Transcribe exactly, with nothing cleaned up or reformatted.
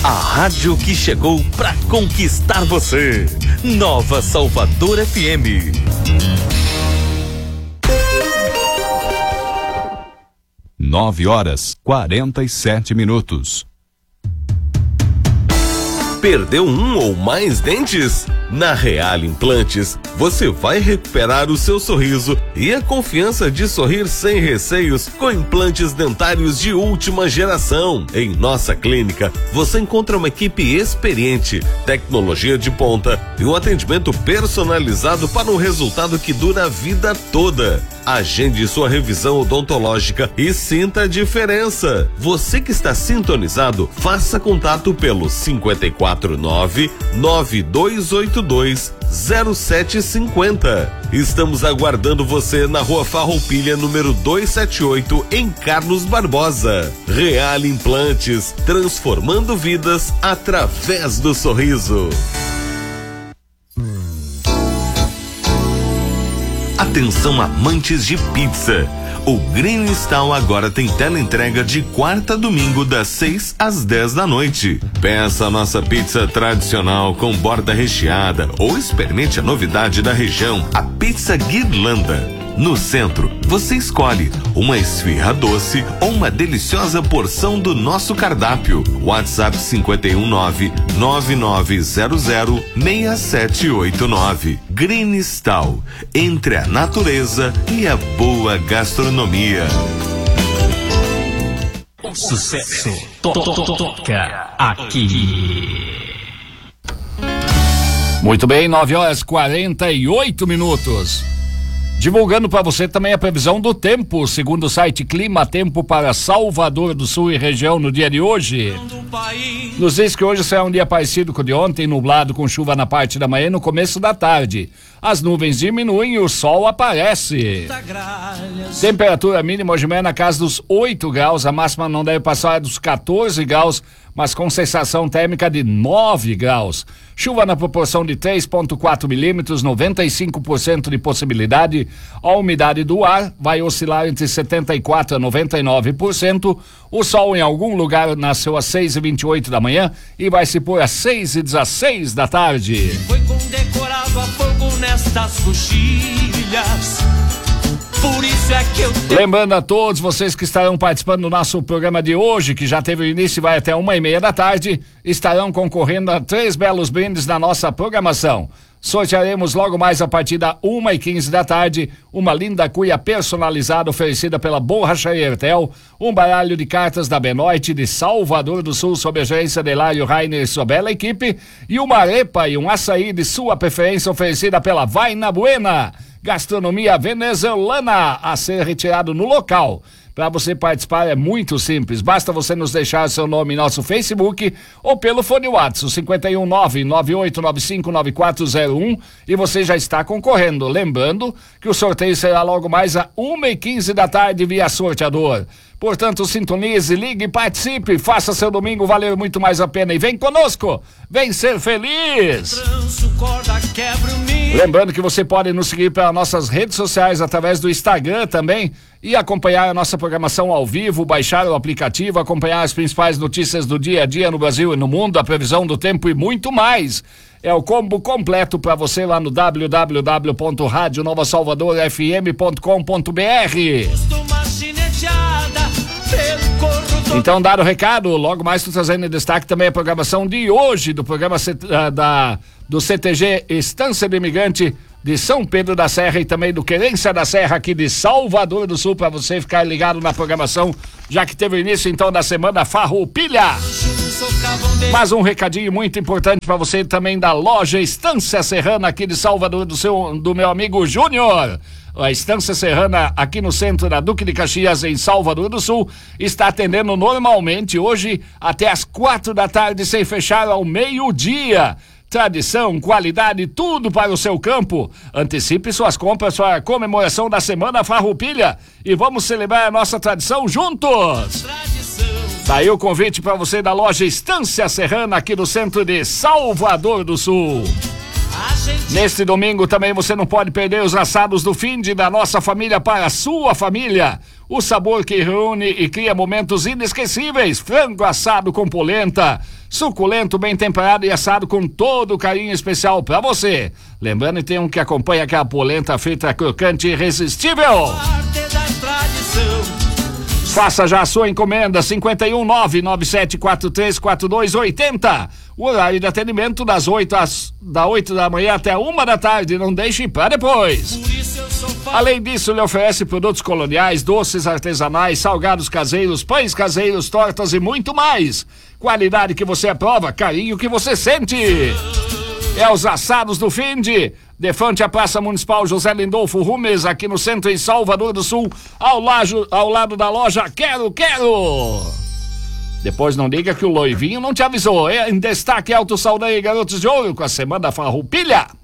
A rádio que chegou pra conquistar você. Nova Salvador F M. Nove horas, quarenta e sete minutos. Perdeu um ou mais dentes? Na Real Implantes, você vai recuperar o seu sorriso e a confiança de sorrir sem receios com implantes dentários de última geração. Em nossa clínica, você encontra uma equipe experiente, tecnologia de ponta e um atendimento personalizado para um resultado que dura a vida toda. Agende sua revisão odontológica e sinta a diferença. Você que está sintonizado, faça contato pelo cinco quatro nove, nove dois oito dois, zero sete cinco zero. Estamos aguardando você na Rua Farroupilha, número duzentos e setenta e oito, em Carlos Barbosa. Real Implantes, transformando vidas através do sorriso. Atenção amantes de pizza. O Green Stall agora tem teleentrega de quarta a domingo das seis às dez da noite. Peça a nossa pizza tradicional com borda recheada ou experimente a novidade da região, a pizza Guirlanda. No centro, você escolhe uma esfirra doce ou uma deliciosa porção do nosso cardápio. WhatsApp cinco um nove, nove nove zero zero, seis sete oito nove. Green Stall, entre a natureza e a boa gastronomia. Sucesso to, to, to, toca aqui. Muito bem, nove horas quarenta e oito minutos. Divulgando para você também a previsão do tempo, segundo o site Clima Tempo para Salvador do Sul e região no dia de hoje. Nos diz que hoje será um dia parecido com o de ontem, nublado com chuva na parte da manhã e no começo da tarde. As nuvens diminuem e o sol aparece. Temperatura mínima hoje é na casa dos oito graus, a máxima não deve passar dos quatorze graus, mas com sensação térmica de nove graus. Chuva na proporção de três vírgula quatro milímetros, noventa e cinco por cento de possibilidade. A umidade do ar vai oscilar entre setenta e quatro por cento a noventa e nove por cento. O sol em algum lugar nasceu às seis e vinte e oito da manhã e vai se pôr às seis e dezesseis da tarde. Foi condecorado a fogo nestas coxilhas. Por isso é que eu te... Lembrando a todos vocês que estarão participando do nosso programa de hoje, que já teve o início e vai até uma e meia da tarde, estarão concorrendo a três belos brindes na nossa programação. Sortearemos logo mais a partir da uma e quinze da tarde uma linda cuia personalizada oferecida pela Borracharia Ertel, um baralho de cartas da Benoit de Salvador do Sul sob a gerência de Hilário Rainer e sua bela equipe, e uma arepa e um açaí de sua preferência oferecida pela Vai na Buena, gastronomia venezuelana, a ser retirado no local. Para você participar é muito simples, basta você nos deixar seu nome em nosso Facebook ou pelo fone WhatsApp cinco um nove, nove oito nove cinco, nove quatro zero um e você já está concorrendo. Lembrando que o sorteio será logo mais às uma e quinze da tarde via sorteador. Portanto, sintonize, ligue, participe, faça seu domingo valer muito mais a pena e vem conosco, vem ser feliz! Lembrando que você pode nos seguir pelas nossas redes sociais através do Instagram também e acompanhar a nossa programação ao vivo, baixar o aplicativo, acompanhar as principais notícias do dia a dia no Brasil e no mundo, a previsão do tempo e muito mais. É o combo completo para você lá no w w w ponto rádio nova salvador f m ponto com ponto b r. Então, dado o recado, logo mais estou trazendo em destaque também a programação de hoje do programa uh, da, do C T G Estância do Imigrante de São Pedro da Serra e também do Querência da Serra aqui de Salvador do Sul, para você ficar ligado na programação, já que teve o início então da semana Farroupilha. Mas um recadinho muito importante para você também da loja Estância Serrana aqui de Salvador do, seu, do meu amigo Júnior. A Estância Serrana, aqui no centro da Duque de Caxias, em Salvador do Sul, está atendendo normalmente hoje até as quatro da tarde, sem fechar ao meio-dia. Tradição, qualidade, tudo para o seu campo. Antecipe suas compras para a comemoração da Semana Farroupilha e vamos celebrar a nossa tradição juntos. Daí o convite para você da loja Estância Serrana, aqui no centro de Salvador do Sul. Neste domingo também você não pode perder os assados do finde da nossa família para a sua família. o sabor que reúne e cria momentos inesquecíveis. Frango assado com polenta, suculento, bem temperado e assado com todo o carinho especial pra você. Lembrando que tem um que acompanha aquela polenta feita crocante e irresistível. Faça já a sua encomenda, cinco um nove nove sete quatro três quatro dois oito zero. O horário de atendimento das oito às, da oito da manhã até uma da tarde, não deixe para depois. Além disso, ele oferece produtos coloniais, doces artesanais, salgados caseiros, pães caseiros, tortas e muito mais. Qualidade que você aprova, carinho que você sente. É os assados do Finde, de frente à Praça Municipal José Lindolfo Rumes, aqui no centro em Salvador do Sul, ao, lajo, ao lado da loja Quero Quero. Depois não diga que o Loivinho não te avisou. É em destaque Alto Saldanha e Garotos de Ouro com a Semana Farroupilha.